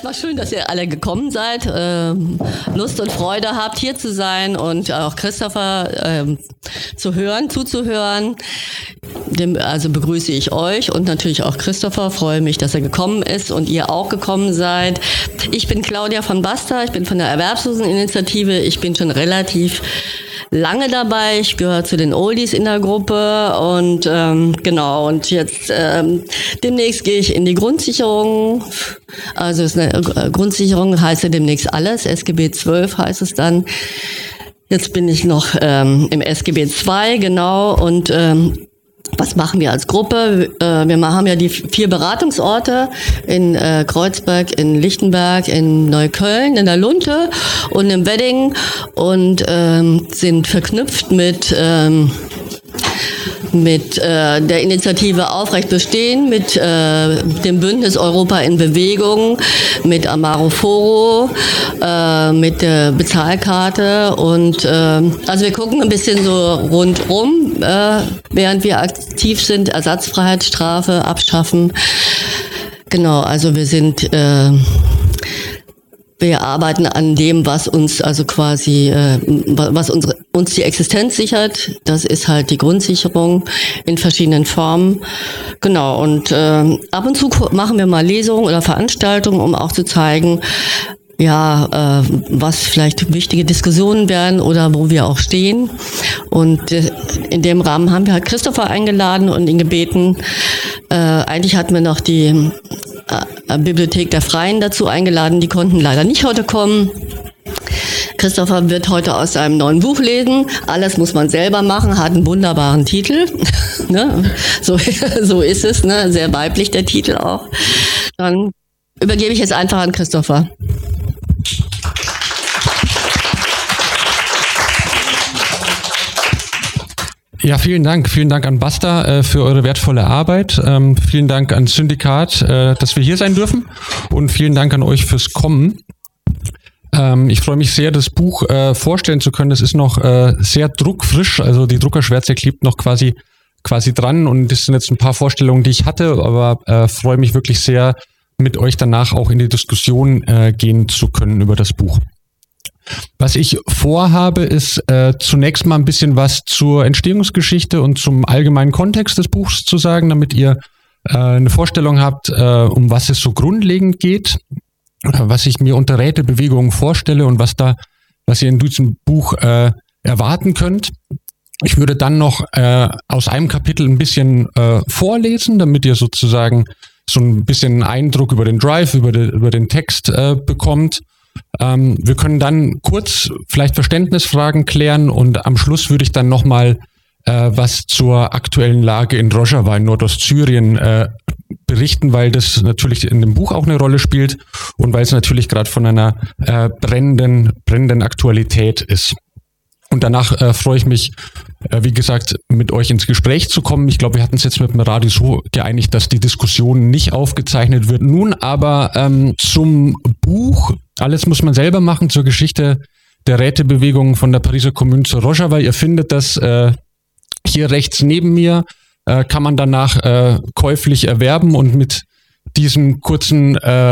Erstmal schön, dass ihr alle gekommen seid, Lust und Freude habt, hier zu sein und auch Christopher zuzuhören. Also begrüße ich euch und natürlich auch Christopher. Freue mich, dass er gekommen ist und ihr auch gekommen seid. Ich bin Claudia von Basta, ich bin von der Erwerbsloseninitiative. Ich bin schon relativ lange dabei. Ich gehöre zu den Oldies in der Gruppe und genau. Und jetzt demnächst gehe ich in die Grundsicherung. Also es ist eine Grundsicherung, heißt ja demnächst alles. SGB 12 heißt es dann. Jetzt bin ich noch im SGB 2, genau. Und was machen wir als Gruppe? Wir haben ja die 4 Beratungsorte in Kreuzberg, in Lichtenberg, in Neukölln, in der Lunte und im Wedding und sind verknüpft mit der Initiative Aufrecht Bestehen, mit dem Bündnis Europa in Bewegung, mit Amaro Foro, mit der Bezahlkarte und also wir gucken ein bisschen so rundum, während wir aktiv sind, Ersatzfreiheitsstrafe abschaffen. Genau, also wir arbeiten an dem, was uns also quasi, was uns die Existenz sichert. Das ist halt die Grundsicherung in verschiedenen Formen. Genau. Und ab und zu machen wir mal Lesungen oder Veranstaltungen, um auch zu zeigen, ja, was vielleicht wichtige Diskussionen werden oder wo wir auch stehen. Und in dem Rahmen haben wir halt Christopher eingeladen und ihn gebeten. Eigentlich hatten wir noch die Bibliothek der Freien dazu eingeladen. Die konnten leider nicht heute kommen. Christopher wird heute aus seinem neuen Buch lesen. Alles muss man selber machen, hat einen wunderbaren Titel. Ne? So ist es, ne? Sehr weiblich der Titel auch. Dann übergebe ich jetzt einfach an Christopher. Ja, vielen Dank an Basta für eure wertvolle Arbeit. Vielen Dank ans Syndikat, dass wir hier sein dürfen und vielen Dank an euch fürs Kommen. Ich freue mich sehr, das Buch vorstellen zu können. Das ist noch sehr druckfrisch, also die Druckerschwärze klebt noch quasi dran und das sind jetzt ein paar Vorstellungen, die ich hatte, aber freue mich wirklich sehr, mit euch danach auch in die Diskussion gehen zu können über das Buch. Was ich vorhabe, ist zunächst mal ein bisschen was zur Entstehungsgeschichte und zum allgemeinen Kontext des Buchs zu sagen, damit ihr eine Vorstellung habt, um was es so grundlegend geht, was ich mir unter Rätebewegungen vorstelle und was ihr in diesem Buch erwarten könnt. Ich würde dann noch aus einem Kapitel ein bisschen vorlesen, damit ihr sozusagen so ein bisschen Eindruck über den Drive, über den Text bekommt. Wir können dann kurz vielleicht Verständnisfragen klären und am Schluss würde ich dann nochmal was zur aktuellen Lage in Rojava in Nordostsyrien berichten, weil das natürlich in dem Buch auch eine Rolle spielt und weil es natürlich gerade von einer brennenden Aktualität ist. Und danach freue ich mich, wie gesagt, mit euch ins Gespräch zu kommen. Ich glaube, wir hatten es jetzt mit dem Radio so geeinigt, dass die Diskussion nicht aufgezeichnet wird. Nun aber zum Buch. Alles muss man selber machen zur Geschichte der Rätebewegung von der Pariser Kommune zu Rojava. Ihr findet das hier rechts neben mir, kann man danach käuflich erwerben und mit diesem kurzen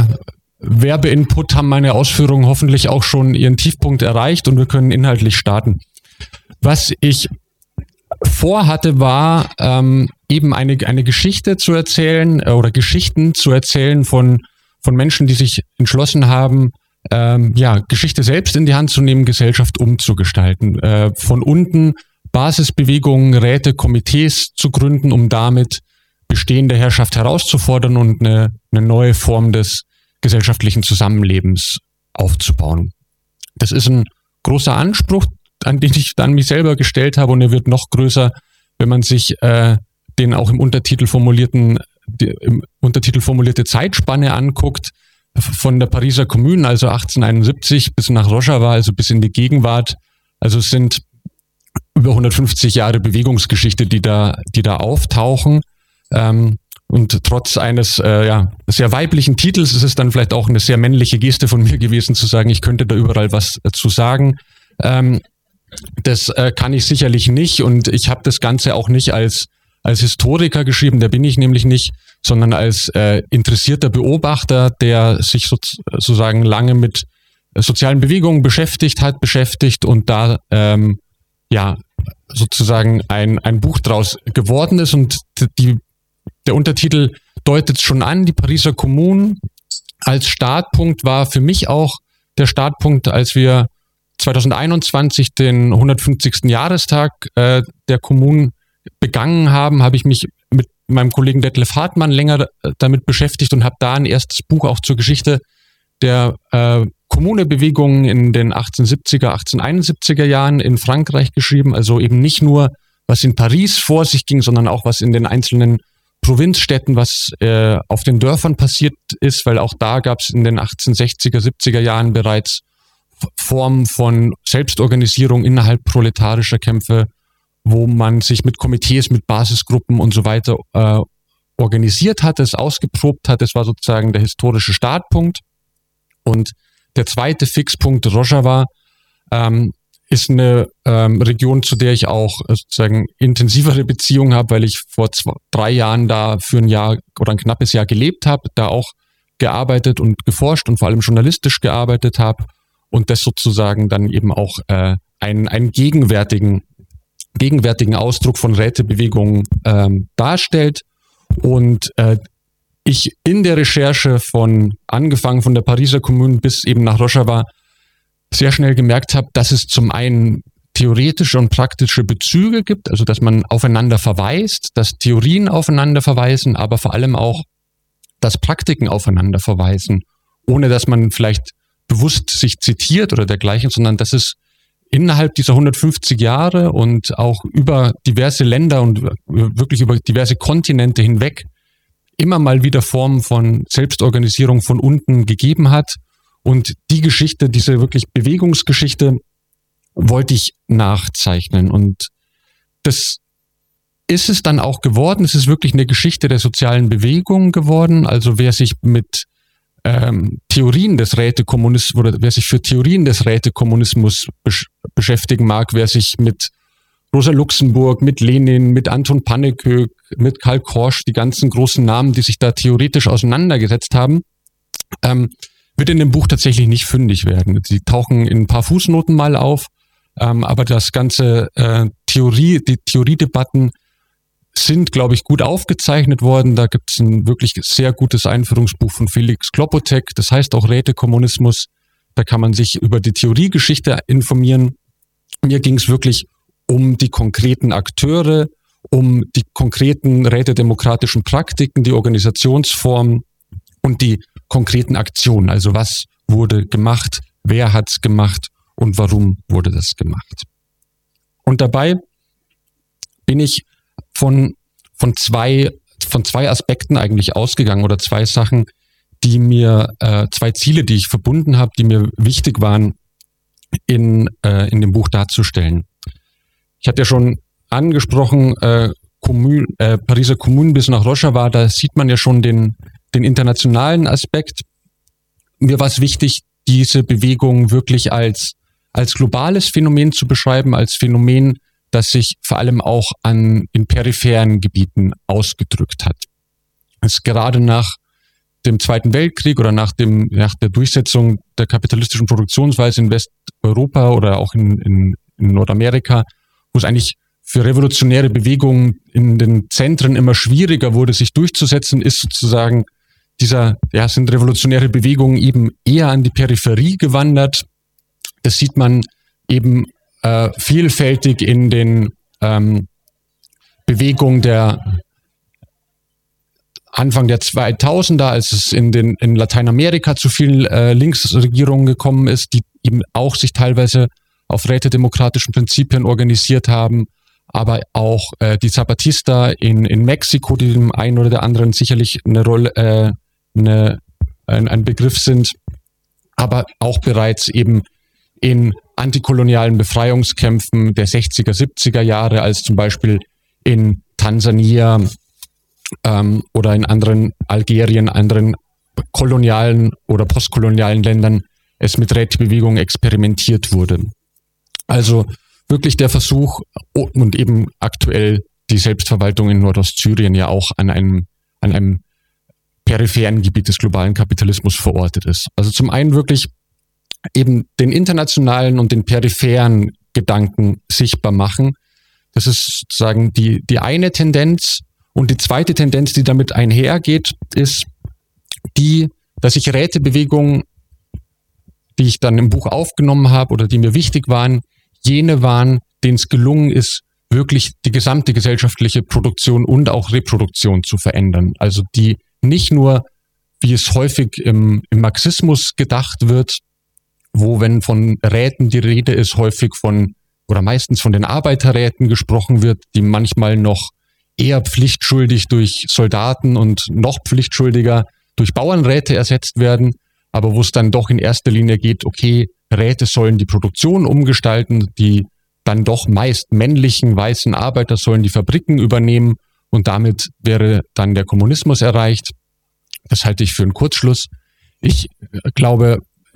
Werbeinput haben meine Ausführungen hoffentlich auch schon ihren Tiefpunkt erreicht und wir können inhaltlich starten. Was ich vorhatte, war eben eine Geschichte zu erzählen oder Geschichten zu erzählen von Menschen, die sich entschlossen haben, Geschichte selbst in die Hand zu nehmen, Gesellschaft umzugestalten. Von unten Basisbewegungen, Räte, Komitees zu gründen, um damit bestehende Herrschaft herauszufordern und eine neue Form des gesellschaftlichen Zusammenlebens aufzubauen. Das ist ein großer Anspruch, an den ich dann mich selber gestellt habe und er wird noch größer, wenn man sich den auch im Untertitel formulierte Zeitspanne anguckt, von der Pariser Kommune, also 1871 bis nach Rojava, also bis in die Gegenwart. Also es sind über 150 Jahre Bewegungsgeschichte, die da auftauchen. Und trotz eines sehr weiblichen Titels ist es dann vielleicht auch eine sehr männliche Geste von mir gewesen, zu sagen, ich könnte da überall was zu sagen. Das kann ich sicherlich nicht und ich habe das Ganze auch nicht als Historiker geschrieben, der bin ich nämlich nicht, sondern als interessierter Beobachter, der sich sozusagen lange mit sozialen Bewegungen beschäftigt und da sozusagen ein Buch draus geworden ist. Und der Untertitel deutet schon an, die Pariser Kommune als Startpunkt war für mich auch der Startpunkt, als wir 2021 den 150. Jahrestag der Kommune begangen haben, habe ich mich mit meinem Kollegen Detlef Hartmann länger damit beschäftigt und habe da ein erstes Buch auch zur Geschichte der Kommune-Bewegungen in den 1870er, 1871er Jahren in Frankreich geschrieben. Also eben nicht nur, was in Paris vor sich ging, sondern auch, was in den einzelnen Provinzstädten, was auf den Dörfern passiert ist, weil auch da gab es in den 1860er, 70er Jahren bereits Formen von Selbstorganisierung innerhalb proletarischer Kämpfe, wo man sich mit Komitees, mit Basisgruppen und so weiter organisiert hat, es ausgeprobt hat. Das war sozusagen der historische Startpunkt. Und der zweite Fixpunkt, Rojava, ist eine Region, zu der ich auch sozusagen intensivere Beziehungen habe, weil ich vor 3 Jahren da für ein Jahr oder ein knappes Jahr gelebt habe, da auch gearbeitet und geforscht und vor allem journalistisch gearbeitet habe und das sozusagen dann eben auch einen gegenwärtigen Ausdruck von Rätebewegungen darstellt. Und ich in der Recherche angefangen von der Pariser Kommune bis eben nach Rojava sehr schnell gemerkt habe, dass es zum einen theoretische und praktische Bezüge gibt, also dass man aufeinander verweist, dass Theorien aufeinander verweisen, aber vor allem auch, dass Praktiken aufeinander verweisen, ohne dass man vielleicht bewusst sich zitiert oder dergleichen, sondern dass es innerhalb dieser 150 Jahre und auch über diverse Länder und wirklich über diverse Kontinente hinweg immer mal wieder Formen von Selbstorganisierung von unten gegeben hat. Und die Geschichte, diese wirklich Bewegungsgeschichte, wollte ich nachzeichnen. Und das ist es dann auch geworden. Es ist wirklich eine Geschichte der sozialen Bewegung geworden. Also wer sich mit Theorien des Rätekommunismus oder wer sich für Theorien des Rätekommunismus beschäftigen mag, wer sich mit Rosa Luxemburg, mit Lenin, mit Anton Pannekoek, mit Karl Korsch, die ganzen großen Namen, die sich da theoretisch auseinandergesetzt haben, wird in dem Buch tatsächlich nicht fündig werden. Sie tauchen in ein paar Fußnoten mal auf, aber das ganze die Theoriedebatten sind, glaube ich, gut aufgezeichnet worden. Da gibt es ein wirklich sehr gutes Einführungsbuch von Felix Klopotek, das heißt auch Rätekommunismus. Da kann man sich über die Theoriegeschichte informieren. Mir ging es wirklich um die konkreten Akteure, um die konkreten rätedemokratischen Praktiken, die Organisationsformen und die konkreten Aktionen. Also was wurde gemacht, wer hat es gemacht und warum wurde das gemacht. Und dabei bin ich von zwei Aspekten eigentlich ausgegangen oder 2 Sachen, die mir, 2 Ziele, die ich verbunden habe, die mir wichtig waren, in dem Buch darzustellen. Ich hatte ja schon angesprochen, Pariser Kommune bis nach Rojava, da sieht man ja schon den internationalen Aspekt. Mir war es wichtig, diese Bewegung wirklich als globales Phänomen zu beschreiben, als Phänomen, das sich vor allem auch in peripheren Gebieten ausgedrückt hat. Es gerade nach dem Zweiten Weltkrieg oder nach der Durchsetzung der kapitalistischen Produktionsweise in Westeuropa oder auch in Nordamerika, wo es eigentlich für revolutionäre Bewegungen in den Zentren immer schwieriger wurde, sich durchzusetzen, ist sozusagen sind revolutionäre Bewegungen eben eher an die Peripherie gewandert. Das sieht man eben vielfältig in den Bewegungen der Anfang der 2000er, als es in Lateinamerika zu vielen Linksregierungen gekommen ist, die eben auch sich teilweise auf rätedemokratischen Prinzipien organisiert haben, aber auch die Zapatista in Mexiko, die dem einen oder der anderen sicherlich eine Rolle, ein Begriff sind, aber auch bereits eben in antikolonialen Befreiungskämpfen der 60er, 70er Jahre, als zum Beispiel in Tansania oder in anderen Algerien, anderen kolonialen oder postkolonialen Ländern es mit Rätebewegungen experimentiert wurde. Also wirklich der Versuch und eben aktuell die Selbstverwaltung in Nordostsyrien ja auch an einem peripheren Gebiet des globalen Kapitalismus verortet ist. Also zum einen wirklich eben den internationalen und den peripheren Gedanken sichtbar machen. Das ist sozusagen die eine Tendenz. Und die zweite Tendenz, die damit einhergeht, ist die, dass sich Rätebewegungen, die ich dann im Buch aufgenommen habe oder die mir wichtig waren, jene waren, denen es gelungen ist, wirklich die gesamte gesellschaftliche Produktion und auch Reproduktion zu verändern. Also die nicht nur, wie es häufig im Marxismus gedacht wird, wo, wenn von Räten die Rede ist, häufig von oder meistens von den Arbeiterräten gesprochen wird, die manchmal noch eher pflichtschuldig durch Soldaten und noch pflichtschuldiger durch Bauernräte ersetzt werden, aber wo es dann doch in erster Linie geht, okay, Räte sollen die Produktion umgestalten, die dann doch meist männlichen, weißen Arbeiter sollen die Fabriken übernehmen und damit wäre dann der Kommunismus erreicht. Das halte ich für einen Kurzschluss. Ich glaube,